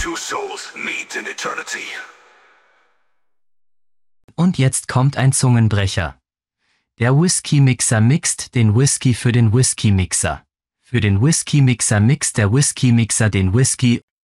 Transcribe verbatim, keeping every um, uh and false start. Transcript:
two souls meet in eternity. Und jetzt kommt ein Zungenbrecher. Der Whisky-Mixer mixt den Whisky für den Whisky-Mixer. Für den Whisky-Mixer mixt der Whisky-Mixer den Whisky